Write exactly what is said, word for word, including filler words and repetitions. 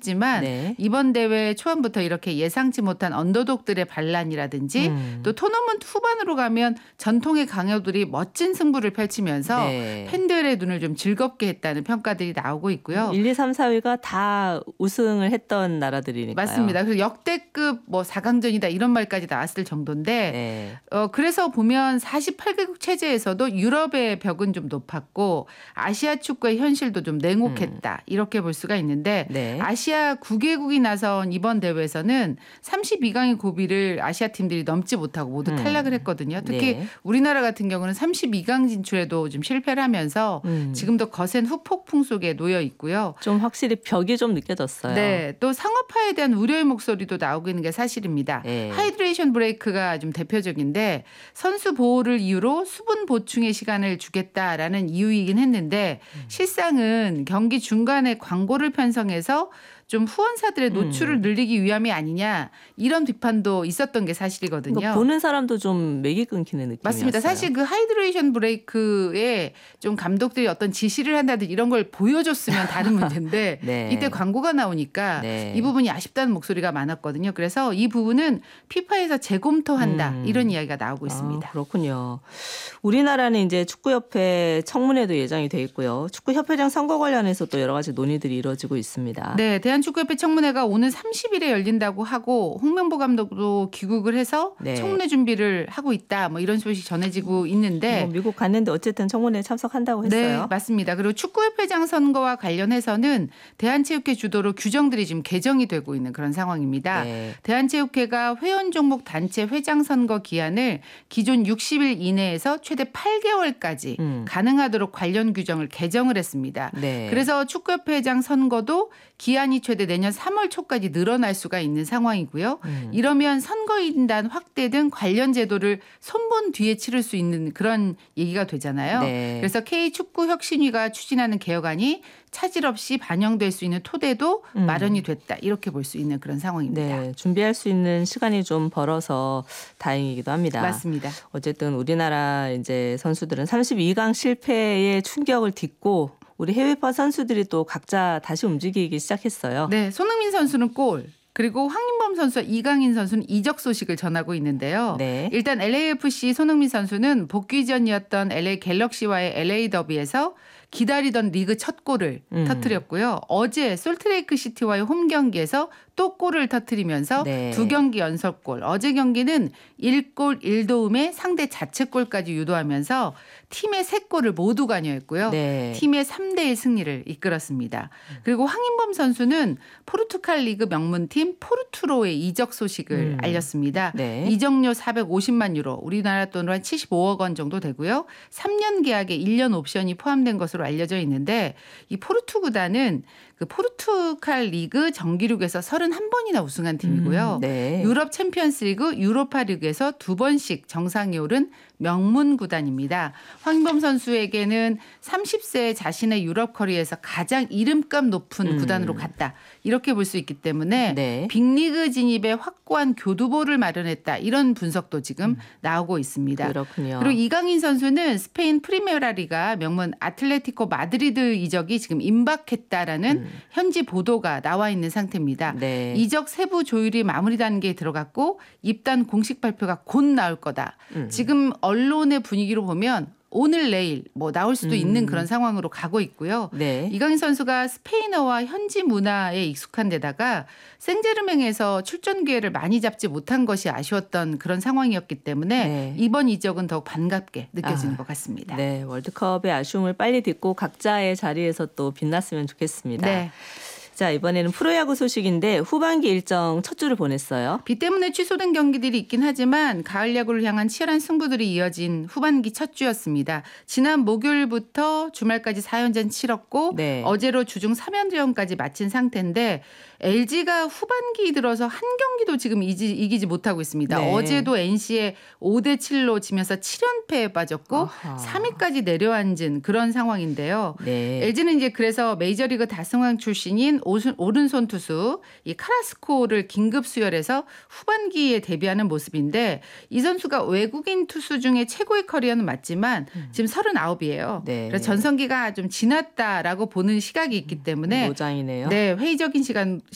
싶지만 네. 이번 대회 초반부터 이렇게 예상치 못한 언더독들의 반란이라든지 음. 또 토너먼트 후반으로 가면 전통의 강호들이 멋진 승부를 펼치면서 네. 팬들의 눈을 좀 즐겁게 했다는 평가들이 나오고 있고요. 일, 이, 삼, 사 위가 다 우승을 했던 나라들이니까요. 맞습니다. 그래서 역대급 뭐 사 강전이다 이런 말까지 나왔을 정도인데 네. 어, 그래서 보면 사십팔 개국 체제에서도 유럽의 벽은 좀 높았고 아시아 축구의 현실도 좀 냉혹했다. 음. 이렇게 볼 수가 있는데 네. 아시아 구 개국이 나선 이번 대회에서는 삼십이 강의 고비를 아시아 팀들이 넘지 못하고 모두 음. 탈락을 했거든요. 특히 네. 우리나라 같은 경우는 삼십이 강 진출에도 좀 실패를 하면서 음. 지금도 거센 후폭풍 속에 놓여 있고요. 좀 확실히 벽이 좀 느껴졌어요. 네, 또 상업화에 대한 우려의 목소리도 나오고 있는 게 사실입니다. 네. 하이드레이션 브레이크가 좀 대표적인데 선수 보호를 이유로 수분 보충의 시간을 주겠다라는 이유이긴 했는데 실상은 경기 중간에 광고를 편성해서 좀 후원사들의 노출을 음. 늘리기 위함이 아니냐 이런 비판도 있었던 게 사실이거든요. 그러니까 보는 사람도 좀 맥이 끊기는 느낌이었어요. 맞습니다. 사실 그 하이드레이션 브레이크에 좀 감독들이 어떤 지시를 한다든지 이런 걸 보여줬으면 다른 문제인데 네. 이때 광고가 나오니까 네. 이 부분이 아쉽다는 목소리가 많았거든요. 그래서 이 부분은 피파에서 재검토한다 음. 이런 이야기가 나오고 있습니다. 아, 그렇군요. 우리나라는 이제 축구협회 청문회도 예정이 돼 있고요. 축구협회장 선거 관련해서 또 여러 가지 논의들이 이루어지고 있습니다. 네, 대한축구협회 청문회가 오는 삼십 일에 열린다고 하고 홍명보 감독도 귀국을 해서 네. 청문회 준비를 하고 있다. 뭐 이런 소식 전해지고 있는데 뭐 미국 갔는데 어쨌든 청문회에 참석한다고 했어요. 네, 맞습니다. 그리고 축구협회장 선거와 관련해서는 대한체육회 주도로 규정들이 지금 개정이 되고 있는 그런 상황입니다. 네. 대한체육회가 회원 종목 단체 회장 선거 기한을 기존 육십 일 이내에서 최대 팔 개월까지 음. 가능하도록 관련 규정을 개정을 했습니다. 네. 그래서 축구협회장 선거도 기한이 최대 내년 삼월 초까지 늘어날 수가 있는 상황이고요. 음. 이러면 선거인단 확대 등 관련 제도를 손본 뒤에 치를 수 있는 그런 얘기가 되잖아요. 네. 그래서 K축구혁신위가 추진하는 개혁안이 차질 없이 반영될 수 있는 토대도 음. 마련이 됐다. 이렇게 볼 수 있는 그런 상황입니다. 네, 준비할 수 있는 시간이 좀 벌어서 다행이기도 합니다. 맞습니다. 어쨌든 우리나라 이제 선수들은 삼십이 강 실패의 충격을 딛고 우리 해외파 선수들이 또 각자 다시 움직이기 시작했어요. 네, 손흥민 선수는 골. 그리고 황인범 선수와 이강인 선수는 이적 소식을 전하고 있는데요. 네. 일단 엘에이에프씨 손흥민 선수는 복귀전이었던 엘에이 갤럭시와의 엘에이 더비에서 기다리던 리그 첫 골을 음. 터뜨렸고요. 어제 솔트레이크 시티와의 홈 경기에서 또 골을 터뜨리면서 네. 두 경기 연속골. 어제 경기는 일 골 일 도움에 상대 자책골까지 유도하면서 팀의 세 골을 모두 관여했고요. 네. 팀의 삼 대 일 승리를 이끌었습니다. 그리고 황인범 선수는 포르투갈 리그 명문팀 포르투로의 이적 소식을 음. 알렸습니다. 네. 이적료 사백오십만 유로, 우리나라 돈으로 한 칠십오억 원 정도 되고요. 삼 년 계약에 일 년 옵션이 포함된 것으로 알려져 있는데 이 포르투 구단은 그 포르투갈 리그 정기력에서 서른한 번이나 우승한 팀이고요. 음, 네. 유럽 챔피언스리그, 유로파 리그에서 두 번씩 정상에 오른 명문 구단입니다. 황인범 선수에게는 삼십 세 자신의 유럽 커리어에서 가장 이름값 높은 음. 구단으로 갔다. 이렇게 볼 수 있기 때문에 네. 빅리그 진입에 확고한 교두보를 마련했다. 이런 분석도 지금 음. 나오고 있습니다. 그렇군요. 그리고 이강인 선수는 스페인 프리메라 리가 명문 아틀레티코 마드리드 이적이 지금 임박했다라는 음. 현지 보도가 나와 있는 상태입니다. 네. 이적 세부 조율이 마무리 단계에 들어갔고 입단 공식 발표가 곧 나올 거다. 음. 지금 언론의 분위기로 보면 오늘 내일 뭐 나올 수도 음. 있는 그런 상황으로 가고 있고요. 네. 이강인 선수가 스페인어와 현지 문화에 익숙한 데다가 생제르맹에서 출전 기회를 많이 잡지 못한 것이 아쉬웠던 그런 상황이었기 때문에 네. 이번 이적은 더욱 반갑게 느껴지는 아, 것 같습니다. 네, 월드컵의 아쉬움을 빨리 딛고 각자의 자리에서 또 빛났으면 좋겠습니다. 네. 자, 이번에는 프로야구 소식인데 후반기 일정 첫 주를 보냈어요. 비 때문에 취소된 경기들이 있긴 하지만 가을 야구를 향한 치열한 승부들이 이어진 후반기 첫 주였습니다. 지난 목요일부터 주말까지 사 연전 치렀고 네. 어제로 주중 삼 연전까지 마친 상태인데 엘지가 후반기 들어서 한 경기도 지금 이기, 이기지 못하고 있습니다. 네. 어제도 엔씨에 오 대 칠로 지면서 칠 연패에 빠졌고 아하. 삼 위까지 내려앉은 그런 상황인데요. 네. 엘지는 이제 그래서 메이저리그 다승왕 출신인 오른손 투수 이 카라스코를 긴급 수혈해서 후반기에 데뷔하는 모습인데 이 선수가 외국인 투수 중에 최고의 커리어는 맞지만 음. 지금 서른아홉이에요. 네. 그래서 전성기가 좀 지났다라고 보는 시각이 있기 때문에 노장이네요. 네, 회의적인 시간